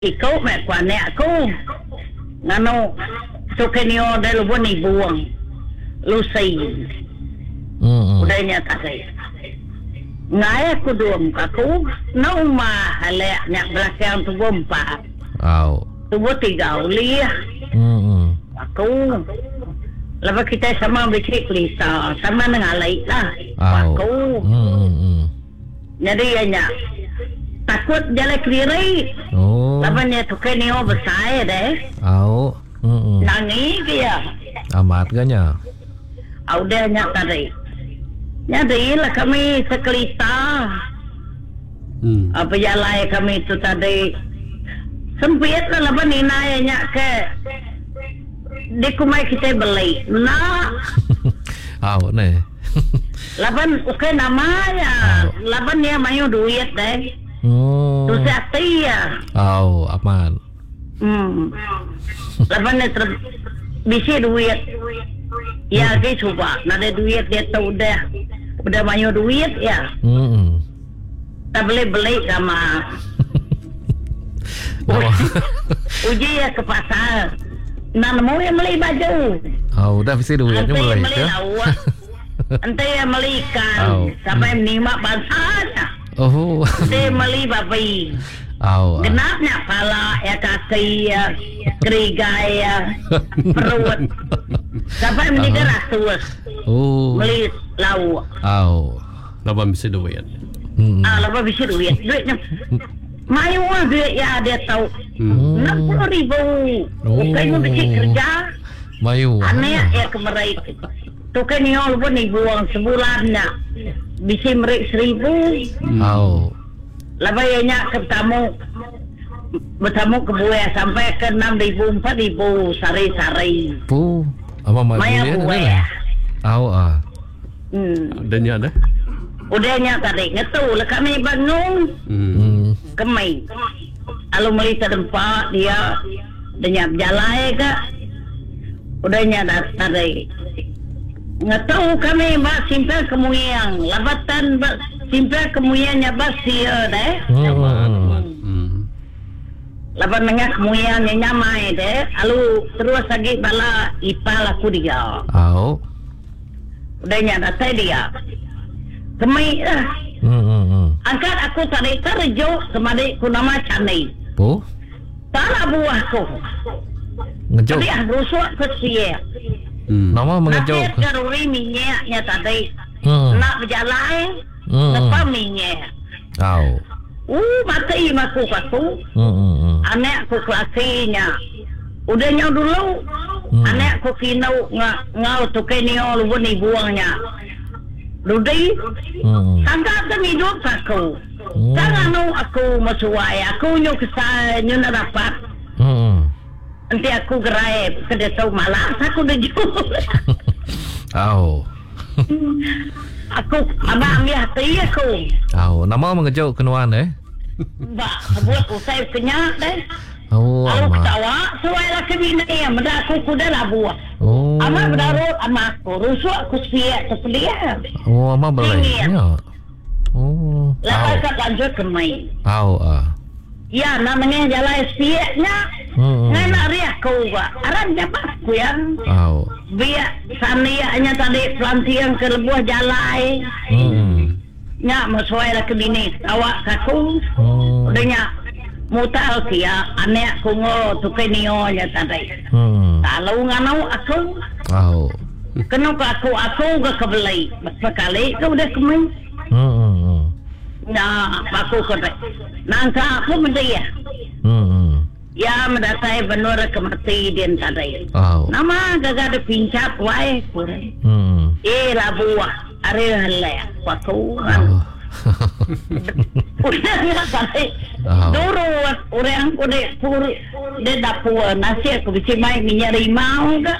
ikaw may kwane ako. Ngano, so kanyo dahil buwan ni buwang. Lusay. Udah niya kasi. Ngaya ko doon kako. Naong mahalaya niya belakang tubong pa. Tubo tiga uli. Ako. Lepas kita sama bercerita, sama nengalai lah. Aku. Jadi hanya takut jalan kiri. Lepas ni tu kan ni besar deh. Nangis dia. Amat gaknya. Udah nyak tadi. Jadi lah kami sekelita. Apa jalan kami tu tadi. Sempit lah lepas ni nanya ke. Di kumai kita beli. Nah. Nih. Laban okay namanya. Laban dia mayu duit deh. Tu hati ya. Aman. Laban dia bisi duit. Ya ke coba. Nada duit dia tahu udah mayu duit ya. Tak beli sama. Uji ya ke pasar. Mau yang beli baju. Udah bisa duitnya mulai ya. Ente yang beli ikan. Sampai menima basahnya. Ente beli babi. Genapnya pala ya kaki ya. Kerigai ya. Perut. Sampai menikah ratus. Beli lauk. Lapan bisa duit. Lapan bisa duit. Duitnya mayu duit ya dia tahu 60,000. Bukan mau beli kerja. Mayu. Aneh ya kemerai. Tu kan yang pun dibuang sebulannya. Bisa merik 1,000. Lepas ianya bertamu ke buaya sampai ke 6,000, 4,000 sari-sari. Apa Maya buaya. Dan ya ada. Udahnya tadi ngetu lah kami bangun. Kemai. Lalu melihat tempat dia denyap jalan ke. Udahnya tadi ngetu kami mbak simpel kemuyang. Labatan mbak simpel kemuyangnya basir deh. Lapan nengah kemuyangnya nyamai deh. Lalu terus lagi bala ipal aku dia. Udahnya tadi dia. Kemai lah. Angkat aku tadi terjo kemari ku nama Canai. Tanah buahku. Ngejok. Tapi rusuk ke siya. Nama mengejok. Nakir karuri minyaknya tadi. Nak berjalan. Lepas minyak. Mati maku aku. Anak aku kelasinya. Udahnya dulu. Anak aku kinau ngau tukenio lupa ni buangnya. Ludi, tangkap kan hidup aku. Jangan aku masuai. Aku nyu kesal, nyu nak dapat. Nanti aku gerai, kada tahu malas aku dah jual. Aku abang ambil hati aku. Nama mengejok kenuan Mbak, buat usai kenyak deh. Kalau amat. ketawa, suailah kebina yang benda aku kuda lah buat. Amat berdarut sama aku, rusuk aku siap sepelia. Amat belainya. Lepas kat lanjut ke main. Ya, namanya jalan siapnya. Ngena riak kau buat. Aran jabat aku yang. Biar sanianya tadi pelantian ke lebuah jalan. Nyak masuailah kebina awak aku. Udahnya. Mutal kia anak kungo tukenio nya tadi. Kalau nganau aku. Kenapa aku ke kebeli sekali ke udah kemai. Nah, aku kata nangka aku mendia. Ya mendatai benar kemati dia tadi. Nama gagak ada pincap wae kurang. Lah buah are halaya aku. Udah kali dulu orang udah dia dapur nasi aku bisa main minyak rimau ke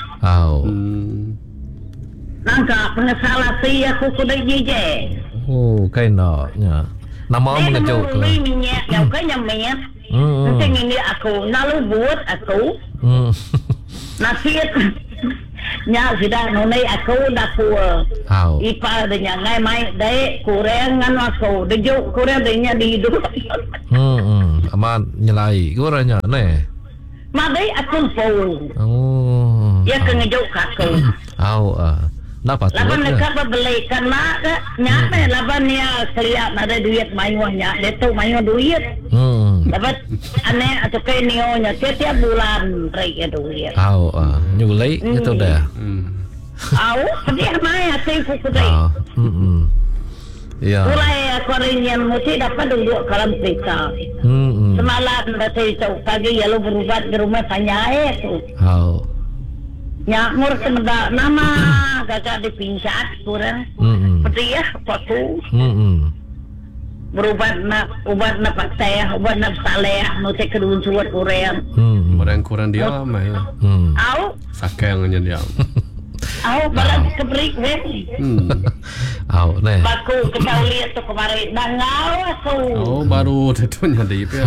nangka pengesalah sih aku kuda jije kayaknya nama mengejok ke minyak yang kayaknya minyak nanti ini aku lalu buat aku nasi nya sudah nunai aku dapur ipa denya ngai mai dai kurang ngano aku dejo kurang denya di hidup amat nyelai goranya ne. Madai akun pol. Oh. Ya ke ngejuk aku. Au napa tu? Laban dekat belikan mak nyat laban ya keliat ada duit mayuhnya. Dia tu mayuh duit. Laban aneh atau ke nionya setiap bulan raya duit. Au nyulai gitu dah. Au, dia mai asyik kudai. Ya. Mulai korinyan mesti dapat duduk dalam pita. Semalam dari pagi ya lu berubat di rumah tanya tu. Au. Nyamur semendak nama gagak dipincat kurang. Seperti ya aku. Berubat nak ubat nak pakai ubat nak saleh mesti kedun suat kurang. Orang kurang dia mai. Au. Sakangnya dia. Au balas kebrik weh. Au ne. Baku kita lihat tu kemarin dangau aku. Oh baru tentunya dia ya.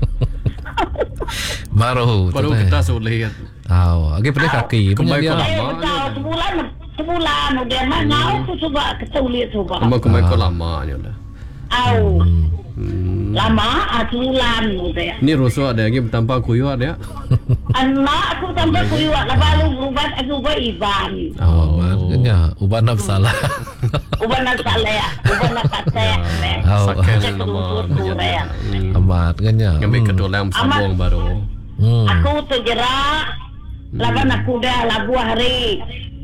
Baru kita sudah lihat. Au, lagi pada kaki punya dia. Sebulan udah dangau tu coba kita lihat coba. Kemai kau lamanya dah. Au. Lama sebulan udah. Ni Rosso ada lagi tanpa kuyu ada. Anak aku tanpa kuyu lalu berubat aku beriban. Makanya ubat nak salah. Ubat nak salah, ubat nak pakai. Sakang nama. Amat kanya. Ngambil kedolam sambung baru. Aku tergerak. Laban aku dah labu hari.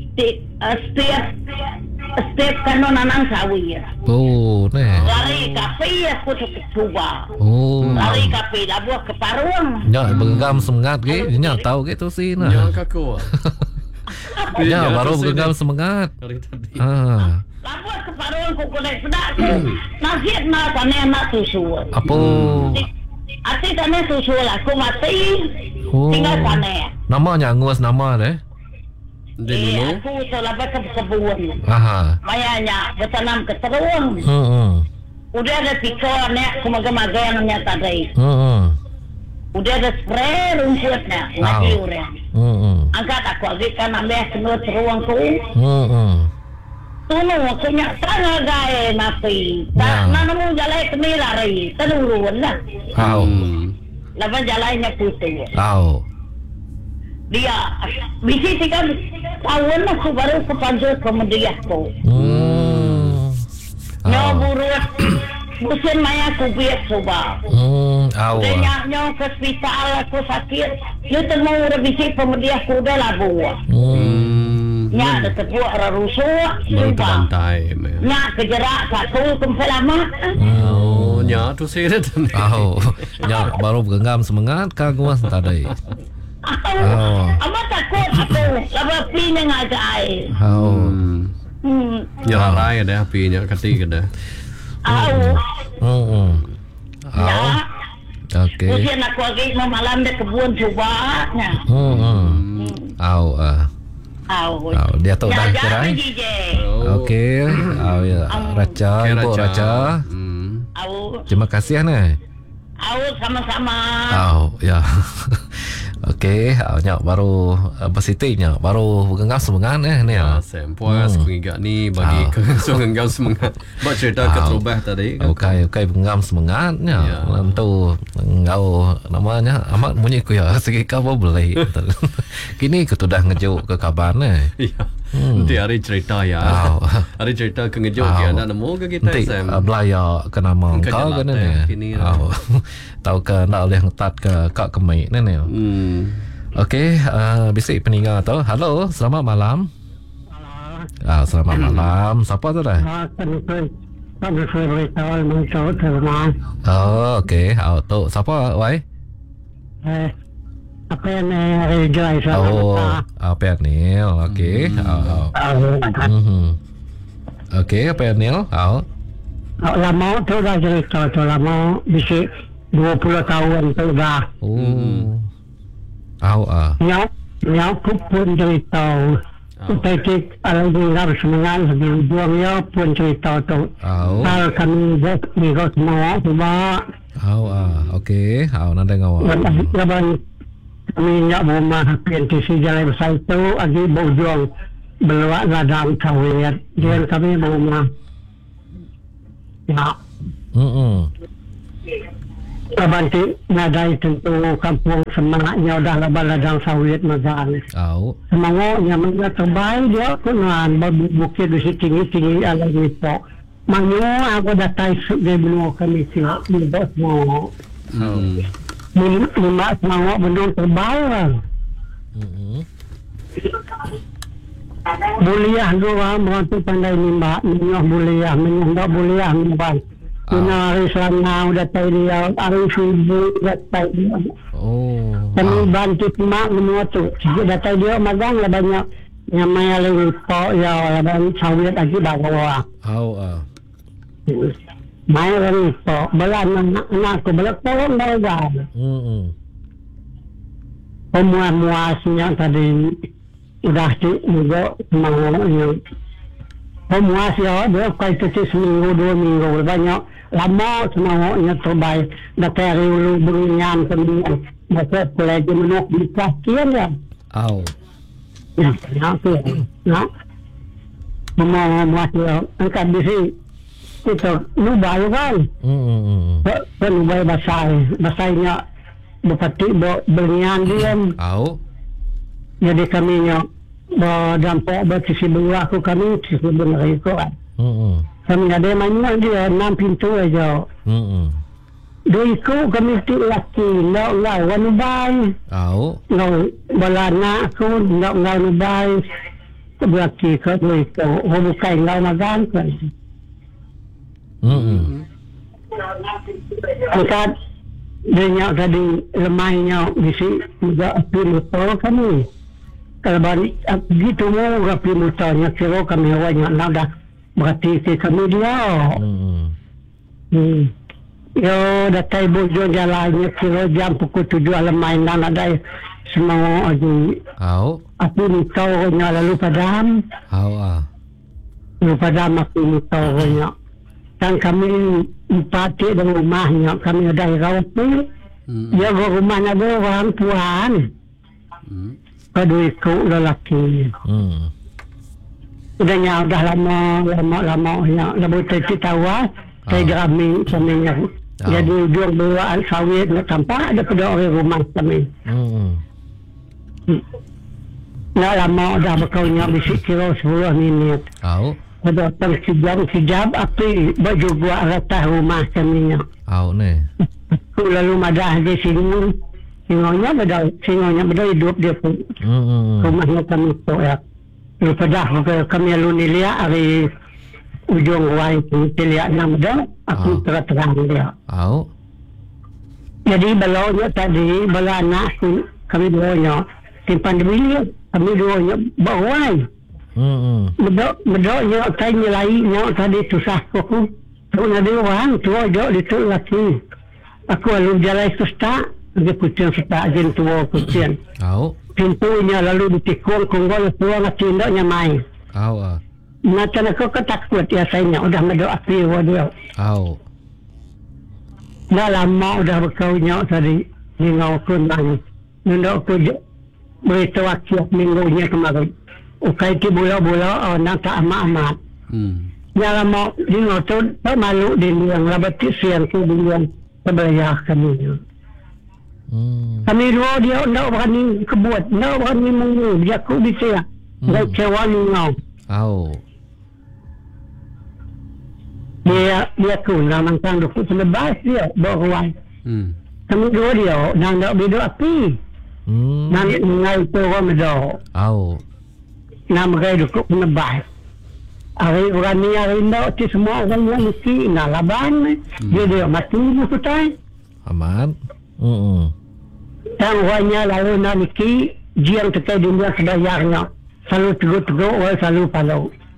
Setiap kano nanang sawi. Oh, ne. Lari kafe aku cuba. Oh. Lari kafe labu ke Parung. Ya, benggam semangat ke? Ya, tahu ke tu sih nah. Ya kaku. Ya, baru benggam semangat. Labu ke Parung aku kena sedak. Nasihat nak sana nak susu. Apa? Ati sana susu lah. Aku mati. Tinggal sana. Namanya Angus nama deh. Aku selalu ke kebun. Mayanya bertanam ke terung. Udah ada pikor ni, kumaga-maga yang nyata tadi. Udah ada spray rumputnya, ngaji orang. Angkat aku lagi kan ambil semua terung ku. Tunu aku nyata ngagai napi. Tak nanamu jalan kami lari, terurun lah. Lapan jalannya putih. Dia bisi 3 tahun aku baru kepanjul kemudian aku. Nyoburut musim maya aku biar coba. Dia nyo ke hospital aku sakit. Lu temu udah bisi kemudian aku udah labu. Nya ada tepuak rusuk. Baru terbantai. Nya kejerak satu kempelama. Nya tu saya dah. Nya baru genggam semangat kaguas tadi. Amat takut aku Lapa pinya ngajai Ya raya dah pinya ketika dah Okey. Ujian aku lagi malam dia kebun coba dia tahu dah cerai. Okey. Ya Raca, Ibu Raca. Terima kasih nih. Sama-sama. Ya. Okey, nyak baru bersitinya, baru genggam semangat ni. Puas mengingat ni bagi genggam semangat. Buat cerita keterubah tadi. Okey, genggam semangatnya. Tentu engkau namanya amat bunyi ku ya, segi kau boleh. Kini aku dah ngejuk ke kabar ni. Ya. Nanti hari cerita ya. Hari cerita ke ngejuk ya, nak nemu ke kita Sam. Belaya ke nama kau kan ni. Tahu ke nak boleh ngetat ke kak kemai ni. Okey, bisik peninggal tu. Halo, selamat malam. Selamat malam. Siapa tu dah? Okey. Tu siapa wai? Apa ni Joy apa ni? Okey. Okey, apa ni? Lama tu dah cerita tu lama bisik 20 tahun tu dah. Yang pun cerita. Tapi kalau dengar semangat sebelum buangnya pun cerita tu. Kalau kami di semua cuba. Okey. Nanti ngawak. Kami nak rumah PNTC Jalan Besar itu lagi berjuang beluak ladang kawin. Dia kami rumah. Ya. Abanti nadai tentu kampung semangatnya udah ladang sawit magang. Semangatnya mereka terbaik dia kunan bukit di tinggi ala gitu. Maknanya aku datai dia benua kami siap di bos mau. Lima semangat benua terbaik. Buliah dua mereka pandai nimba, buliah, menyembah buliah nimba. Kena hari selama udah tahu dia hari subuh udah tahu dia. Kami bantu mak semua tu. Dah tahu dia magang lah banyak yang maya lagi kau ya dan sawit lagi bawa. Maya lagi kau belan anak aku belan tolong bawa. Pemuas-muasnya tadi udah juga semangatnya. Pemuas ya dia kait tu seminggu 2 minggu banyak. Lama semangatnya terbaik. Dah cari ulu beringan kemudian. Masa pelajari menuk di kasian ya. Ya, tu. Ya. Memuas ya. Angkat di sini. Kita nubai kan. Nubai basai. Basainya berpati beringan dia. Jadi kami nya berdampak bersisi berdua aku kami sisi berdua itu kan. Kami ada mana dia 6 pintu aja. Dua ikut kami tu laki, nak wanubai. Nak balana aku nak wanubai. Berlaki ke dua ikut. Bukan nak magan kan. Angkat dia tadi lemahnya bisi juga api motor kami. Kalau balik gitu mau api motornya kira kami awalnya nak dah. Berarti kami dia. Yo datai bojo jalannya kira jam pukul 7 main dan ada semua lagi. Api motornya lalu padam. Lalu padam api motornya. Dan kami empati dengan rumahnya kami ada rawat ni. Dia rumahnya ada orang tuan. Kedua ikut lelaki. Udahnya udah lama ya lebih cerita awal saya jerami samanya. Jadi jual bawaan sawit nak tampak ada pada orang rumah kami. Nak lama dah berkaunya bisik kira 10 minit. Ada sejam api baju buat rata rumah kami nya. Lalu madah di sini singonya beda hidup dia pun. Rumahnya kami tu ya. Lepas kami lalu lihat hari ujung wai tu lihat nama dah aku terang dia. Jadi balanya tadi bala anak kami dua simpan di bilik kami dua bawai. Medok tanya lainnya tadi susah aku. Tu ada orang tua dia itu laki. Aku lalu jalan susah dia kucing susah jen tua kucing. Pintunya lalu ditikung konggol tua ngacindoknya main. Macam aku ketakut ya saya udah medok api dia. Dah lama udah berkaunya tadi ningau kunang. Nundok aku beritahu akibat minggunya kemarin. Ukai ti bola-bola nak tak amat-amat. Ya lama ningau tu tak malu di yang labati siang tu di yang sebelah kami. Kami dua dia nak berani kebut, nak berani mengu, dia aku bisa. Dia kecewa ningau. Dia aku nak mangkang dukut selebas dia bawa. Kami dua dia nak bidu api. Nak ngai tu orang medok. Nak mereka dukut selebas. Hari orang ni hari nak ti semua orang yang mesti nak laban. Dia mati musutai. Aman. Dan orangnya lalu nak niki jiang terkait dunia sebayarnya. Selalu tegur-tegur orang selalu palau.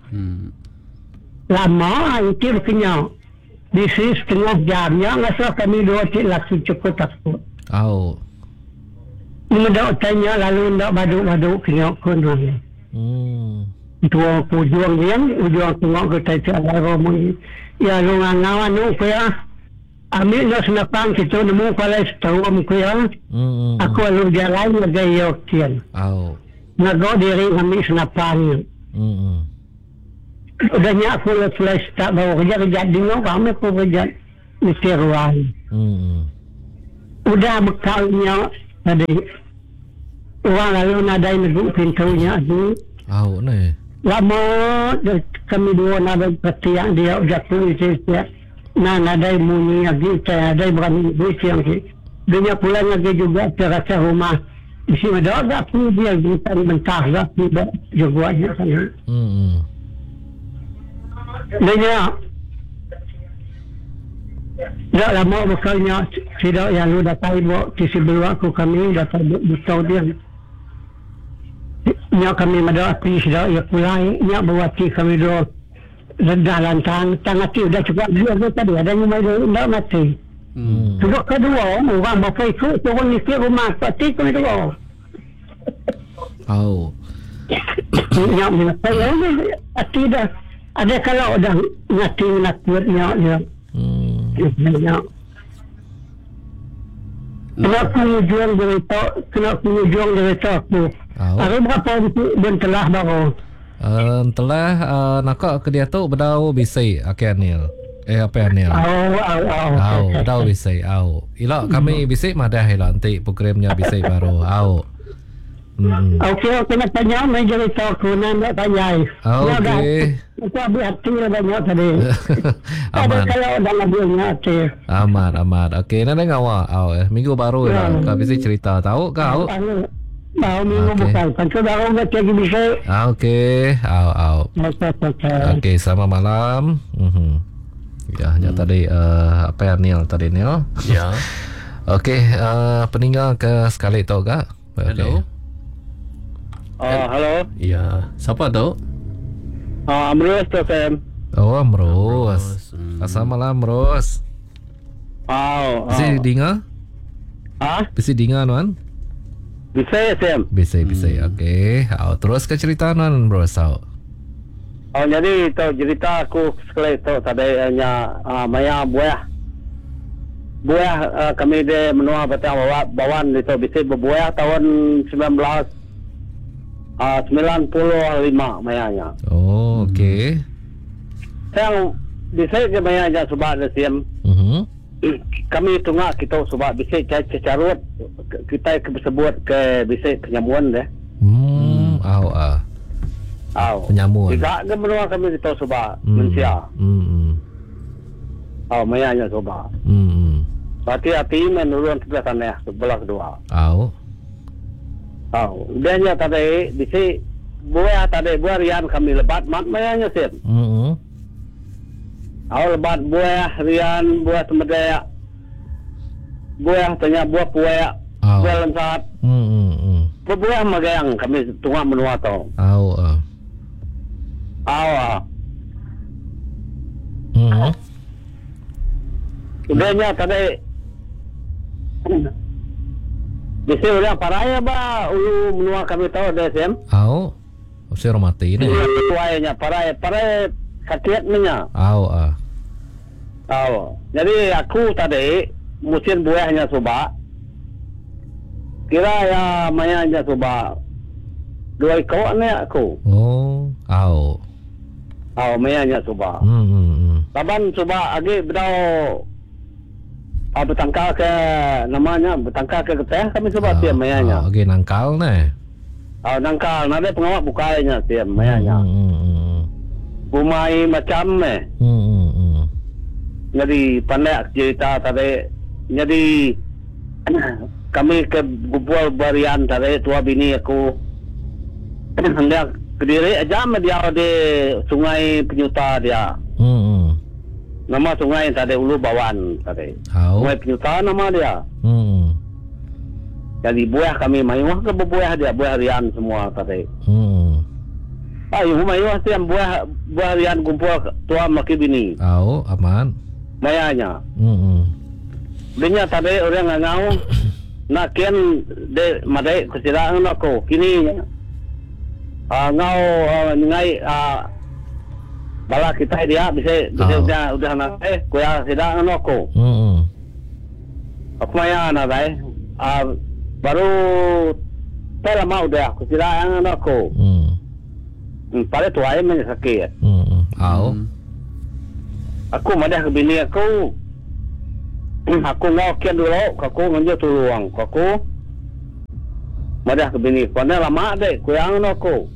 Lama itu kenyang. Di sini setengah jamnya ngasih kami dua laki cukup takut. Mudah tanya lalu nak baduk-baduk kenyang kunang. Dua ujung tengok kita ada romoi. Ya lu ngawan nu kaya. Ambil nak senapang kita nemu kalau setahun kaya. Aku lalu jalan lagi yokian. Nago diri kami senapang. Udahnya aku selesai tak bawa kerja di rumah kami aku kerja mesti ruang. udah bekalnya tadi orang lalu nadai neguk pintunya tu. Ni. Lama kami dua nadai petiak dia udah tulis dia. Nadai bunyi lagi, nadai berani bunyi lagi. Dia pulang lagi juga terasa rumah. Di sini ada agak pun dia kita mentah agak tidak jagoannya kan. Dia lama bekalnya tidak yang lu datai bawa di sebelah aku kami datai betul dia. Nya kami ada api sudah ya pulai nya bawa ti kami do rendah lantang tengah ti udah cukup dia tadi ada yang mai ndak mati. Sudah kedua orang bapa itu orang ni ke rumah pati kami dua. Nya saya tidak ada kalau dah mati nak buatnya dia. Kena pengujuang dari aku. Hari berapa bentelah baru? Telah nakak ke dia tu berdau bisai Anil. Apa Anil? Berdau bisai. Ilak kami bisai madah ilak nanti programnya bisai baru. Okey, nak tanya mai cerita aku nak tanya. Okey. Aku habis hati banyak tadi. Aman. Kalau dalam dunia hati. Aman. Okey, nak dengar awak. Minggu baru lah. Kau bisa cerita tahu kau? Tahu minggu bukan. Kan baru nak lagi bisa. Okey. Okey, selamat malam. Ya, tadi apa Neil tadi Neil? Ya. Okey, peninggal ke sekali tahu tak? Hello. Halo. Ya, siapa tu? Amrus tu Sam. Amrus. Assalamualaikum Amrus. Bisa dengar? Bisa dengar Nuan? Bisa Sam. Bisa. Okey. Terus ke cerita Nuan Bros. Jadi tu cerita aku sekali tu tadi hanya maya buah kami di menua batang bawan itu bisa berbuah tahun 1995 mayanya. Okey. Yang bisa ke mayanya sebab ada siam. Kami tunggak kita sebab bisa carut kita sebut ke bisa penyamuan deh. Penyamuan. Tidak ke menua kami kita sebab manusia. Mayanya sebab. Berarti menurun sebelah sana sebelah kedua. Dia tadi bisi buah rian kami lebat mat mayanya sip. Lebat buah rian buah semedaya. Buah tanya buah puaya. Buah lensat. Buah magayang kami tunggu menua tu. Dia tadi bisa udah paraya ba ulu menua kami tahu deh Sam. Saya mati ini. Tuanya paraya katiatnya. Jadi aku tadi musim buahnya coba. Kira ya mayanya coba 2 ekor ni aku. Mayanya coba. Taban coba agi bedau bertangkal ke namanya bertangkal ke getah kami sebab tiap mayanya. Okey nangkal ni. Nangkal nanti pengawak bukanya tiap mayanya. Umai macam ni. Jadi pandai cerita tadi. Jadi kami ke gubul barian tadi tua bini aku. Hendak Kediri aja dia di Sungai Penyuta dia. Nama sungai tadi Ulu Bawan tadi. Sungai Penyuta nama dia. Jadi buah kami mayuh ke buah dia buah rian semua tadi. Mayuh tiap buah rian kumpul tua maki bini. Aman. Mayanya. Dia tadi orang ngau nak kian de madai kesiraan aku kini ngau ngai bala kita dia bisa udah nak kuya sidang aku. Aku maya na dai baru tela mau dah aku sidang aku. Pada tuai men sakit. Aku madah ke bini aku Aku ngokin dulu, aku nganjuk tuluang, aku madah ke bini, kena lama dek, ku yang aku.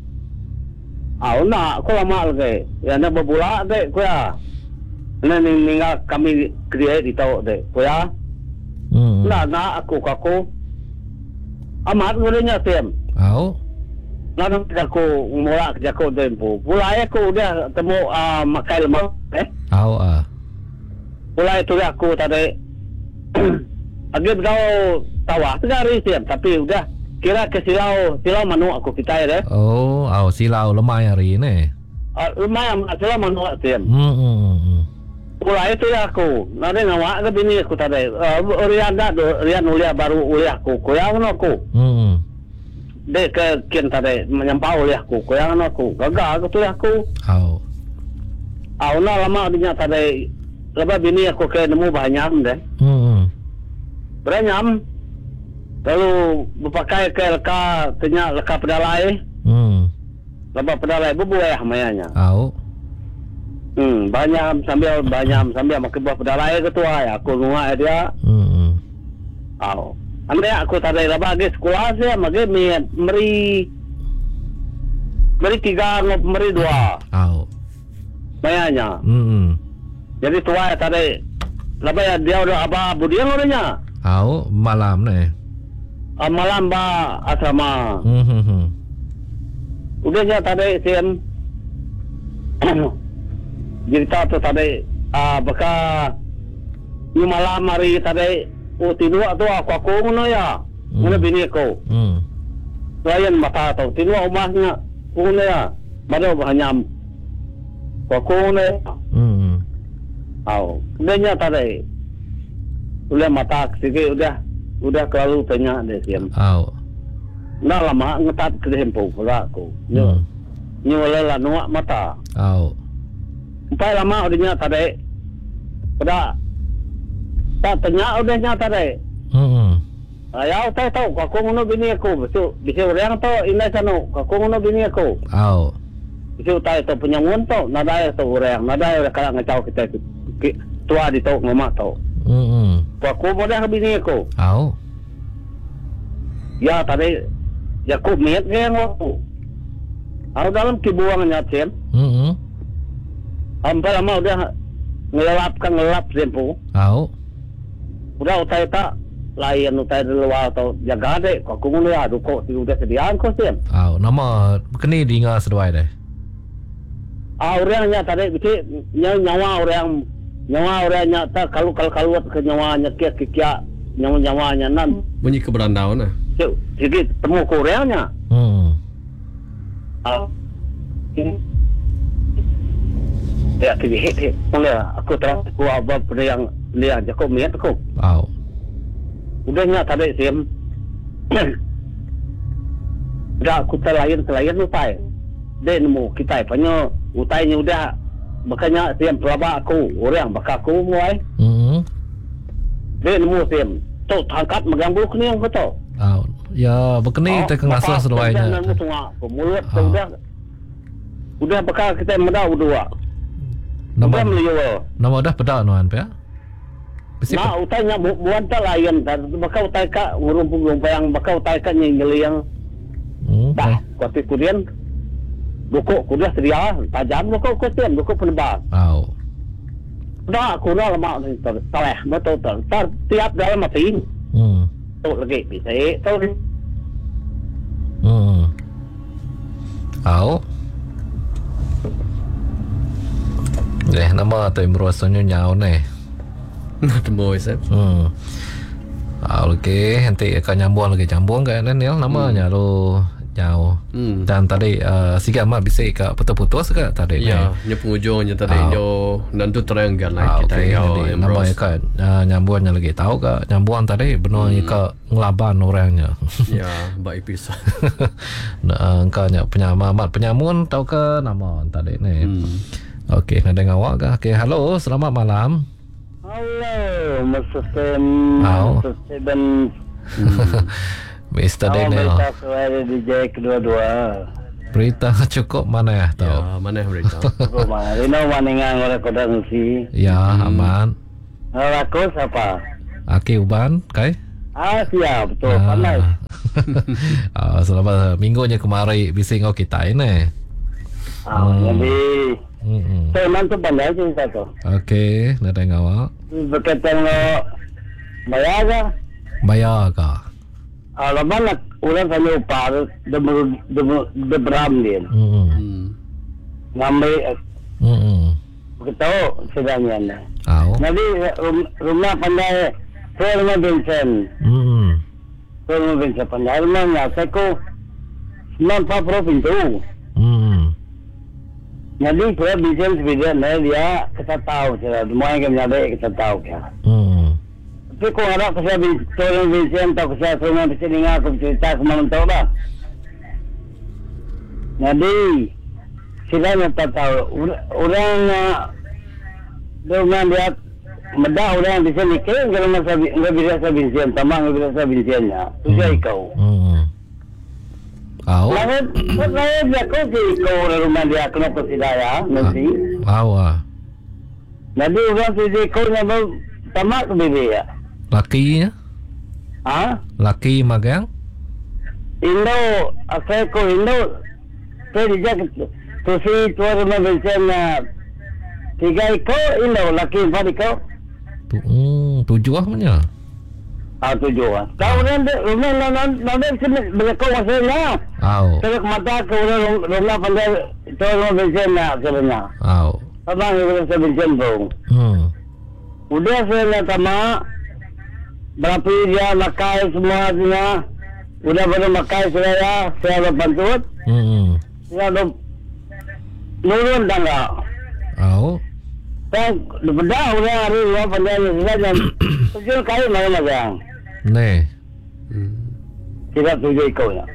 Nak, aku lama lagi. Ya nak berbula dek, ku ya. Nak ninggal kami kerja di tahu dek, ku ya. Nak aku. Amat mulanya tem. Nak aku mula kerja aku tempo. Pulai aku udah temu makai lemak. Pulai tu aku tadi. Agak kau tawa tegari tem, tapi udah kira ke silau manu aku kita ya. Silau lemai hari ni. Lemai silau manu tem. Pulai tu aku. Nanti ngawa ke bini aku tadi. Rian ulia baru ulia aku. Koyang aku. Dek ke kian tadi menyampau oleh aku, koyang aku, gagal aku tu aku. Nak lama dinya tadi, lepas bini aku ke nemu banyak deh. Beranyam, lalu berpakai ke leka, tanya leka pedalai. Lepas pedalai berbuah mayanya. Banyak sambil makan buah pedalai ketua ya, aku rumah dia. Anda aku tadi lepas lagi sekolah saya magi meri 3 meri 2. Bayarnya. Jadi tua tadi lepas dia udah apa budian orangnya. Malam ni. Malam ba asrama. Udahnya tadi siam. Cerita tu tadi baka ni malam hari tadi tinua tu aku ngono ya. Ngono bini aku. Layan mata tu tinua rumahnya ngono ya. Baru hanya aku ngono. Udahnya tadi. Udah mata sikit udah kalau tanya deh siam. Nak lama ngetat ke tempo pula aku. Ni wala nuak mata. Sampai lama udahnya tadi. Pada tak tanya udahnya tadi. Ya saya tahu aku ngono bini aku. Bisa orang tu inai sano. Aku ngono bini aku. Bisa tahu tu penyangun tu. Nada tu orang. Nada kalau ngacau kita tua di tu ngomong tu. Aku mudah bini aku. Ya tadi. Ya aku miat ke yang aku. Dalam kibuangnya Cem. Sampai lama udah ngelap tempo. Udah utai tak layan utai di luar atau jaga dek. Aku ngono ya kok udah sediaan kok Cem. Nama kini dinga seduai deh. Orangnya tadi bisa nyawa orangnya tak kalau ke nyawanya kia nyawanya nan. Bunyi keberandau nah. Sikit temu ke orangnya. Ya kiri mulai aku terang aku abah pada yang jago miat aku. Udahnya tadi Sim. Udah aku terlayan utai. Dia nemu kita punya utainya udah makanya Sim pelabak aku orang bakal aku mulai. Dia nemu Sim. Tu tangkat megang bulu kini yang kata. Ya berkeni kita kengasah seluainya. Mulut udah bakal kita medau dua. Nama dah pedak nuan pe. Nah, utainya buat tak layan dan bakal utai ka ngurumpung yang bakal utai ka nyeliang. Dah, kuati kemudian buku kuda sedia tajam buku kustian buku penebal. Dah aku dah lama saleh betul tiap dalam mati. Tu lagi bisa tu. Nama tu imrosannya nyau ni. Temboi sep. Okey, nanti akan nyambung kan Nil namanya lo nyau. Dan tadi sikit amat bisa ke putus-putus ke tadi. Ya, nya penghujungnya tadi yo dan tu terangkan lah kita nama kan nyambungnya lagi tahu ke nyambung tadi benar ke ngelaban orangnya. Ya, baik pisah. Engkaunya penyamun tahu ke nama tadi ni. Okey, nak dengar awak ke? Okey, halo, selamat malam. Halo, Mr. Sam. Dan Mr. Daniel. Berita suara DJ kedua-dua. Berita cukup mana ya tahu? Ya, mana berita? Cukup mana? Rino maningan oleh Kodang si. Ya, aman. Rakus apa? Okey, Uban, kai? Siap, betul. Pandai. Selama minggunya kemarin bising kau kita ini. Jadi saya mantu pandai cerita tu. Okey, nak tengok awak. Berkaitan lo bayar ke? Bayar ke? Lepas nak orang tanya upah dia beram dia. Ngambil beritahu sedangnya. Jadi rumah pandai saya rumah Vincent. Saya rumah Vincent pandai rumahnya saya ko 94 pintu. Jadi saya Vincent sebidang dia kita tahu saya semua yang menjadi kita tahu ya. Tapi kau harap saya tolong Vincent atau saya semua bisa dengar aku cerita semua tahu lah. Jadi saya tak tahu orang dia medah orang bisa nikah kalau masa enggak bisa Vincent tamang enggak bisa Vincentnya. Tu saya kau. Lalu saya jago ke kau rumah dia kenapa tidak ya nanti. Jadi orang tu kau nak tamak bebe ya. Laki ya? Laki magang? Indo, saya ko Indo. Saya dijak tu si tuan rumah Vincentnya 3 ekor Indo, laki 4 ekor. 7 punya. 7. Kau rumah nanti sini berkau masalah. Saya mata ke rumah pandai tuan rumah Vincentnya sebenarnya. Abang yang saya Vincent bong. Udah saya nak tamak. Berapa dia makai semua dia. Udah pada makai saya berpantut. Saya ada nurun tangga. Saya bedah orang hari luar pandai saja. Tujuh kali mana yang. Ne. Tidak 7 ekor ya.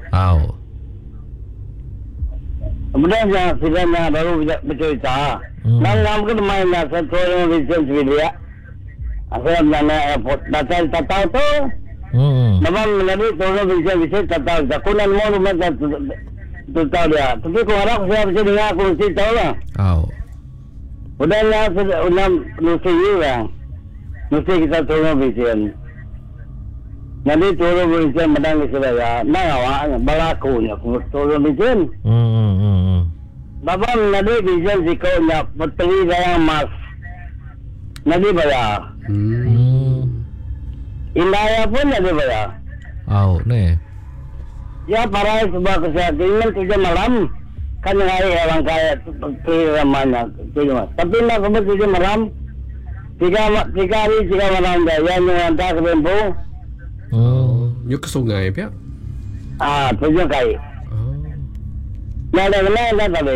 Kemudian yang sidangnya baru bercerita. Nang ke main saya tolong Vincent video. Saya mana airport datang tak tahu tu. Nampak melalui tolong bisa tak tahu. Takunan mau rumah tu tahu dia. Tapi kau harap saya bisa dengar aku mesti tahu lah. Udahlah sudah mesti juga. Mesti kita tolong Vincent. Nanti tolong Vincent menang saya. Nah awak balakunya tolong Vincent. Bapak nanti Vincent si kau nak petri saya emas. Nanti bayar. Indaya pun nanti bayar. Ne. Ya para sebuah kesehatan 7 malam. Kan hari orang kaya seperti ramanya 7 malam. Tapi nak sebut 7 malam. 3 hari 3 malam dia yang hantar ke Bembu. Nyuk ke sungai pia? 7 kali. Ada kena tadi.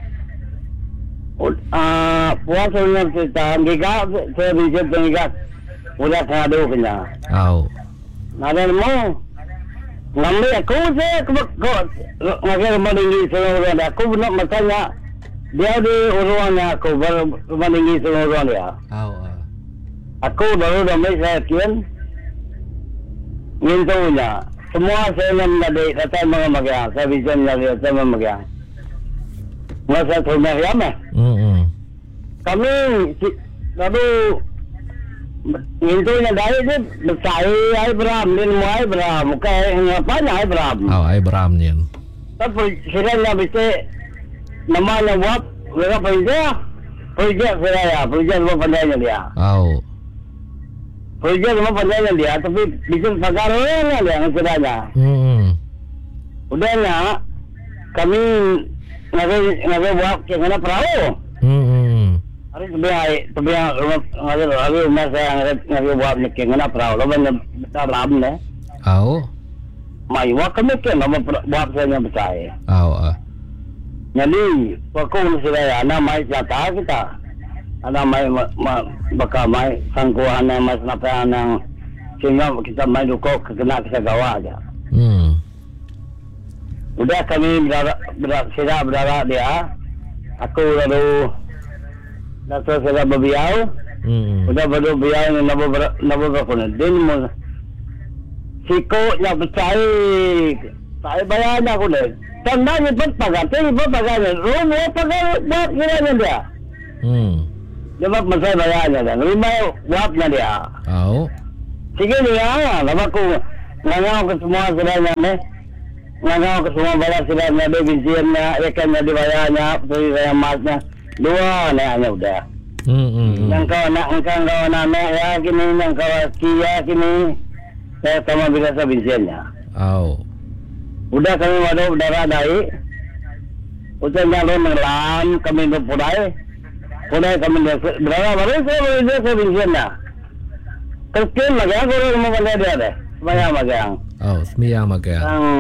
Puasanya kita giga saya bisa giga. Udah kado kena. Ada mau ngambil aku saya ngajar rumah tinggi seluruh dia. Aku benar makanya dia di uruannya aku rumah tinggi seluruh dia. Aku baru damai saya kian mintunya. Semua saya menjadi datang mengamak saya bisa menjadi saya mengamak. Masa rumah ya mah. Kami lalu intinya dari itu besar ai beram dan muai beram kayak apa ai beram. Ai beram ni. Tapi sebenarnya bisa namanya buat mereka projek saya semua pandainya dia. Projek semua pandainya dia tapi bisa pagar orang dia yang sebenarnya. Udahnya kami ngaji buat kena perahu. Hari sebenarnya rumah saya ngaji buat kena perahu. Lalu kita lam ni. Mai wak kami kena buat saya besar. Jadi waktu saya anak mai jatah kita. Anak mai bakal mai sangkuan mai senapan yang sehingga kita mai dukuk kena kita gawa aja. Udah kami berdarah dia. Aku lalu Dato' saya berbiau. Udah berbiau ni nabo berapa ni. Din siko yang percaya. Saya bayar aku ni. Tandanya berpagar. Tapi berpagar ni. Rumah pagar buat kiranya dia. Sebab masa bayarnya kan. Lima wapnya dia. Oh. Sige dia, lama aku ngangau ke semua sedanya ni. Ngangau ke semua bayar sedanya, dia bensinnya, ikannya dibayarnya, saya masnya. Dua ni hanya udah. Yang kau nak ya kini, yang kau kia kini. Saya sama biasa bensinnya. Oh. Udah kami waduh darah dari. Udah nyalon ngelam, kami berpudai. Pudai kami berapa baru saya bensinnya. Terus lagi aku mau balik dia deh. Semaya magang. Oh, semaya magang.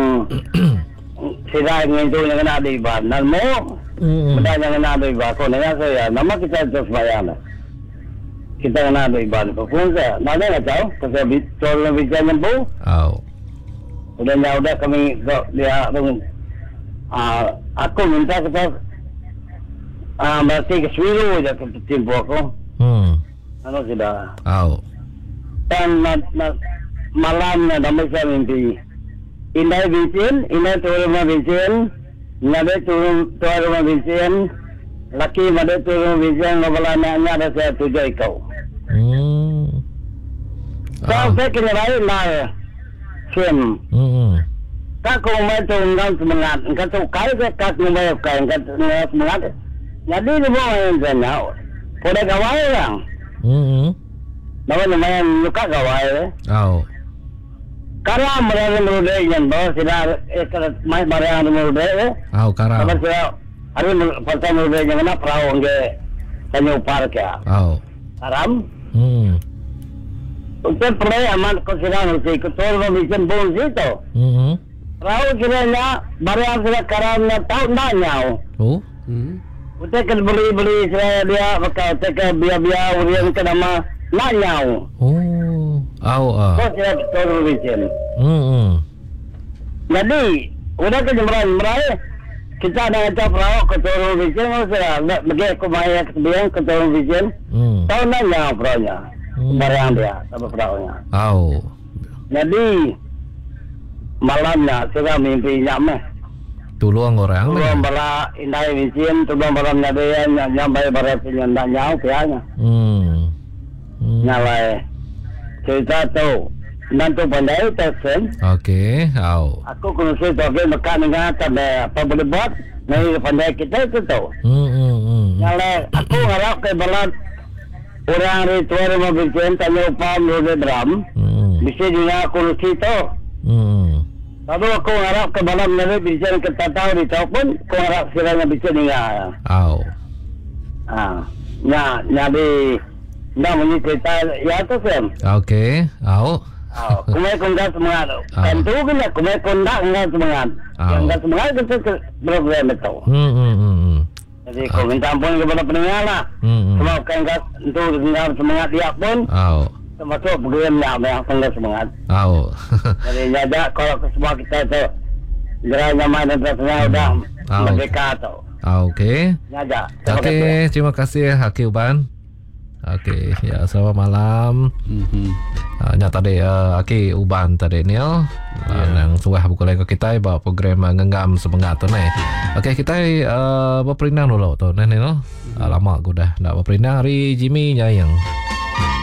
Sila itu yang kena di ban. Dan mau benda yang kena di ban. Kau dengar saya. Nama kita terus bayar lah. Kita kena di ban. Pun saya. Mana nggak tahu. Saya bicara bicara nyembuh. Oh. Udah kami dia aku minta kita berarti ke Swiru aja ke timbu aku. Ano sudah. Oh. Dan malamnya damai saya mimpi. Indah bincin, indah turun bincin, nade turun bincin, laki nade turun bincin, ngobalannya ada saya tujuh ikau. Saya kena lain lah. Sim. Kak kau mai tunggang semangat, kau tu kai ke kak mai kai, kau semangat. Jadi ni boleh jangan. Pada kawai yang. Nama lumayan luka kawai. Oh. Karena mereka merude yang bawa sila mai barang merude. Oh karena. Kalau sila hari pasal merude yang mana perahu angge tanya upar kya. Oh. Karam. Untuk pernah aman kau sila mesti ketor macam bom situ. Perahu sila barang sila karamnya tahu tak nyau. Oh. Kita kan beli dia bakal kita biar urian ke nama nak nyau. Kau saya turun vicin. Jadi udah ke jemran kita ada ngecap perahu ke turun vicin, saya bagi aku bayar kebiang ke turun vicin. Tahu nak nyau perahunya, barang dia sama perahunya. Jadi malamnya saya mimpi nyameh. Tuluang orang tuluang bala indai vicin, tuluang bala nyadean nyambai barat nyanda nyau pianya. Nyalai cerita tu nanti pandai tersen. Okey, aku kena cerita ke makan dengan apa boleh buat ni pandai kita itu tu. Nyalai aku harap ke bala orang ritual rumah vicin tanya upah menurut drum. Bisa juga aku cerita. Lalu aku harap ke malam nanti bisa kita tahu di tahu pun aku harap silanya bisa dengar. Jadi nak bunyi cerita ya tu Sam. Okey, kumai kondak semangat. Tentu kena kumai kondak enggak semangat. Yang enggak semangat kita program itu. Jadi kau minta ampun kepada pendengar lah. Sebab kan enggak itu dengar semangat dia pun. Termasuk program yang enggak semangat. Jadi jaga kalau semua kita tu gerak nyaman dan tersenyum dah merdeka tu. Okey. Jaga. Okey, terima kasih Hakim Uban. Okey, ya selamat malam. Nya tadi Hakim Uban tadi ni yang suah buku lain ke kita bawa program ngenggam semangat tu ni. Okey, kita berperinang dulu tu ni no. Lama aku dah nak berperinang hari Jimmy Nyayang.